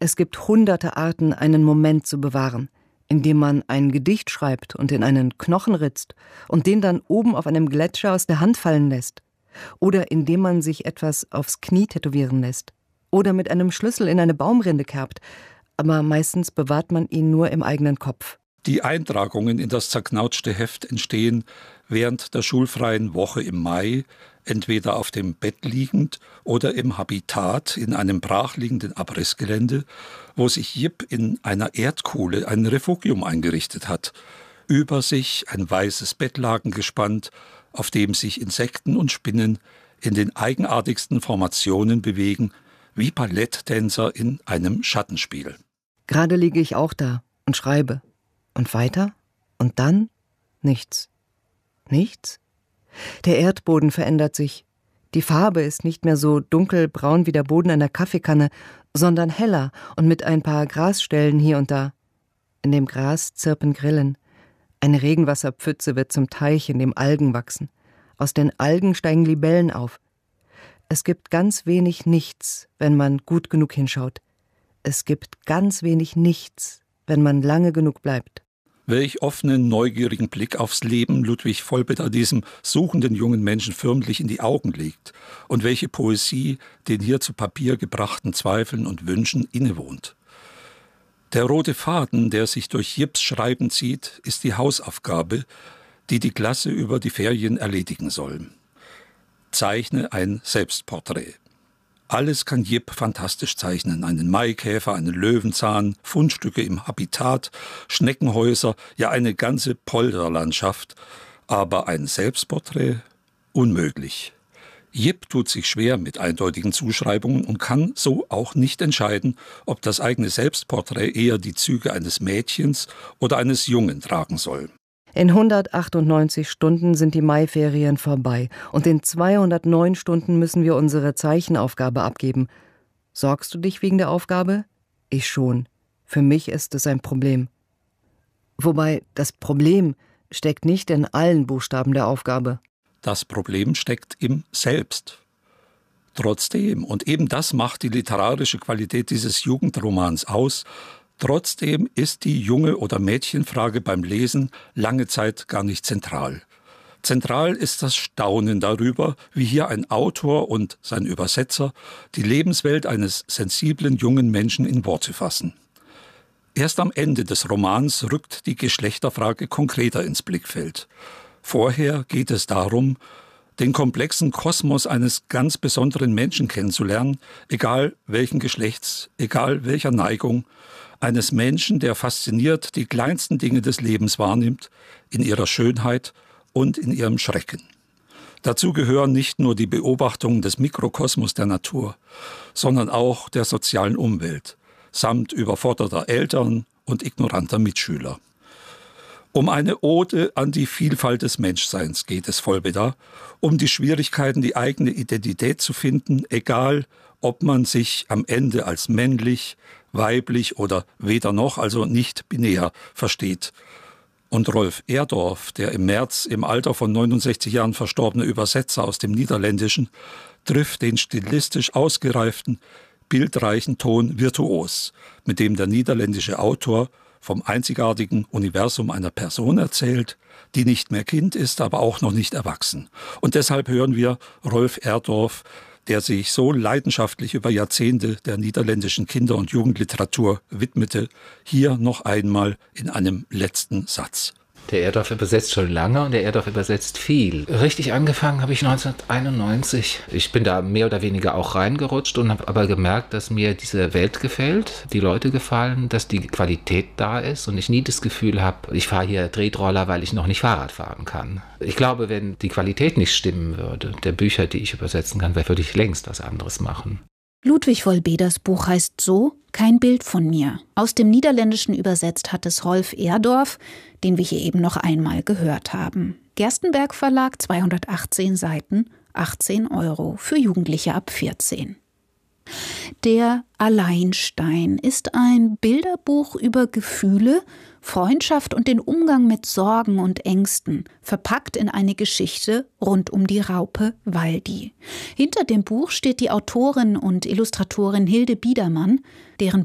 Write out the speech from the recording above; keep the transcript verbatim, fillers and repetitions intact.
Es gibt hunderte Arten, einen Moment zu bewahren, indem man ein Gedicht schreibt und in einen Knochen ritzt und den dann oben auf einem Gletscher aus der Hand fallen lässt. Oder indem man sich etwas aufs Knie tätowieren lässt. Oder mit einem Schlüssel in eine Baumrinde kerbt. Aber meistens bewahrt man ihn nur im eigenen Kopf. Die Eintragungen in das zerknautschte Heft entstehen während der schulfreien Woche im Mai, entweder auf dem Bett liegend oder im Habitat in einem brachliegenden Abrissgelände, wo sich Jip in einer Erdkuhle ein Refugium eingerichtet hat. Über sich ein weißes Bettlaken gespannt, auf dem sich Insekten und Spinnen in den eigenartigsten Formationen bewegen, wie Balletttänzer in einem Schattenspiel. Gerade liege ich auch da und schreibe. Und weiter? Und dann? Nichts. Nichts? Der Erdboden verändert sich. Die Farbe ist nicht mehr so dunkelbraun wie der Boden einer Kaffeekanne, sondern heller und mit ein paar Grasstellen hier und da. In dem Gras zirpen Grillen. Eine Regenwasserpfütze wird zum Teich, in dem Algen wachsen. Aus den Algen steigen Libellen auf. Es gibt ganz wenig Nichts, wenn man gut genug hinschaut. Es gibt ganz wenig Nichts, wenn man lange genug bleibt. Welch offenen, neugierigen Blick aufs Leben Ludwig Vollbitter diesem suchenden jungen Menschen förmlich in die Augen legt und welche Poesie den hier zu Papier gebrachten Zweifeln und Wünschen innewohnt. Der rote Faden, der sich durch Jips Schreiben zieht, ist die Hausaufgabe, die die Klasse über die Ferien erledigen soll. Zeichne ein Selbstporträt. Alles kann Jip fantastisch zeichnen. Einen Maikäfer, einen Löwenzahn, Fundstücke im Habitat, Schneckenhäuser, ja eine ganze Polderlandschaft. Aber ein Selbstporträt? Unmöglich. Jip tut sich schwer mit eindeutigen Zuschreibungen und kann so auch nicht entscheiden, ob das eigene Selbstporträt eher die Züge eines Mädchens oder eines Jungen tragen soll. In hundertachtundneunzig Stunden sind die Maiferien vorbei und in zweihundertneun Stunden müssen wir unsere Zeichenaufgabe abgeben. Sorgst du dich wegen der Aufgabe? Ich schon. Für mich ist es ein Problem. Wobei, das Problem steckt nicht in allen Buchstaben der Aufgabe. Das Problem steckt im Selbst. Trotzdem, und eben das macht die literarische Qualität dieses Jugendromans aus, trotzdem ist die Junge- oder Mädchenfrage beim Lesen lange Zeit gar nicht zentral. Zentral ist das Staunen darüber, wie hier ein Autor und sein Übersetzer die Lebenswelt eines sensiblen jungen Menschen in Worte fassen. Erst am Ende des Romans rückt die Geschlechterfrage konkreter ins Blickfeld. Vorher geht es darum, den komplexen Kosmos eines ganz besonderen Menschen kennenzulernen, egal welchen Geschlechts, egal welcher Neigung, eines Menschen, der fasziniert die kleinsten Dinge des Lebens wahrnimmt, in ihrer Schönheit und in ihrem Schrecken. Dazu gehören nicht nur die Beobachtungen des Mikrokosmos der Natur, sondern auch der sozialen Umwelt, samt überforderter Eltern und ignoranter Mitschüler. Um eine Ode an die Vielfalt des Menschseins geht es Vollbitter, um die Schwierigkeiten, die eigene Identität zu finden, egal ob man sich am Ende als männlich, weiblich oder weder noch, also nicht binär, versteht. Und Rolf Erdorf, der im März im Alter von neunundsechzig Jahren verstorbene Übersetzer aus dem Niederländischen, trifft den stilistisch ausgereiften, bildreichen Ton virtuos, mit dem der niederländische Autor vom einzigartigen Universum einer Person erzählt, die nicht mehr Kind ist, aber auch noch nicht erwachsen. Und deshalb hören wir Rolf Erdorf, der sich so leidenschaftlich über Jahrzehnte der niederländischen Kinder- und Jugendliteratur widmete, hier noch einmal in einem letzten Satz. Der Erdorf übersetzt schon lange und der Erdorf übersetzt viel. Richtig angefangen habe ich neunzehnhunderteinundneunzig. Ich bin da mehr oder weniger auch reingerutscht und habe aber gemerkt, dass mir diese Welt gefällt, die Leute gefallen, dass die Qualität da ist und ich nie das Gefühl habe, ich fahre hier Tretroller, weil ich noch nicht Fahrrad fahren kann. Ich glaube, wenn die Qualität nicht stimmen würde, der Bücher, die ich übersetzen kann, würde ich längst was anderes machen. Ludwig Vollbeders Buch heißt so »Kein Bild von mir«. Aus dem Niederländischen übersetzt hat es Rolf Erdorf, den wir hier eben noch einmal gehört haben. Gerstenberg Verlag, zweihundertachtzehn Seiten, achtzehn Euro für Jugendliche ab vierzehn. Der Alleinstein ist ein Bilderbuch über Gefühle, Freundschaft und den Umgang mit Sorgen und Ängsten, verpackt in eine Geschichte rund um die Raupe Waldi. Hinter dem Buch steht die Autorin und Illustratorin Hilde Biedermann, deren